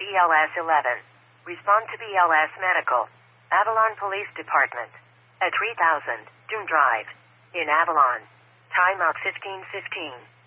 BLS 11. Respond to BLS Medical. Avalon Police Department. At 3000 Dune Drive. In Avalon. Timeout 15:15.